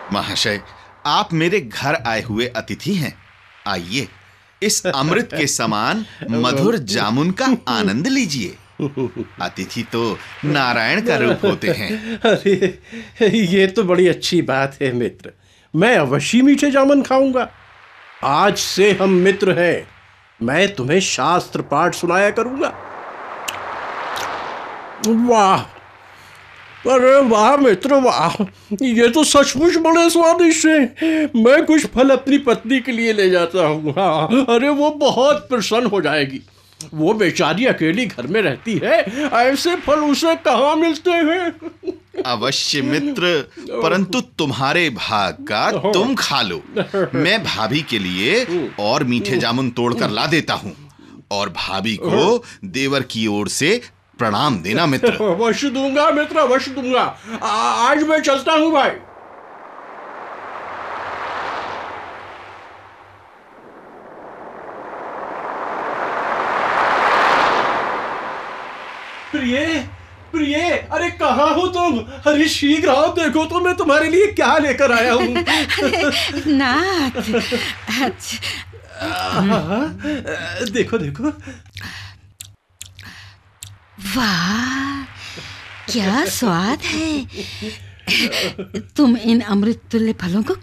महाशय, आप मेरे घर आए हुए अतिथि हैं। आइए, इस अमृत के समान मधुर जामुन का आनंद लीजिए। अतिथि तो नारायण का रूप होते हैं। अरे, ये तो बड़ी अच्छी बात है मित्र। मैं अवश्य मीठे जामुन खाऊंगा। आज से हम मित्र हैं। मैं तुम्हें शास्त्र पाठ सुनाया करूंगा। वाह, अरे वाह मित्र वाह, ये तो सचमुच बड़े स्वादिष्ट हैं। मैं कुछ फल अपनी पत्नी के लिए ले जाता हूँ। हाँ, अरे वो बहुत प्रसन्न हो जाएगी। वो बेचारी अकेली घर में रहती है, ऐसे फल उसे कहाँ मिलते हैं। अवश्य मित्र, परंतु तुम्हारे भाग का तुम खा लो। मैं भाभी के लिए और मीठे जामुन तोड़कर ला देता हूँ, और भाभी को देवर की ओर से प्रणाम देना मित्र। अवश्य दूंगा मित्र, अवश्य दूंगा। आज मैं चलता हूँ भाई। प्रिय, प्रिय, अरे कहाँ हो तुम? अरे शीघ्र आओ, देखो तो मैं तुम्हारे लिए क्या लेकर आया हूँ। नाथ, देखो देखो। वाह, क्या स्वाद है। तुम इन अमृत तुल्य फलों को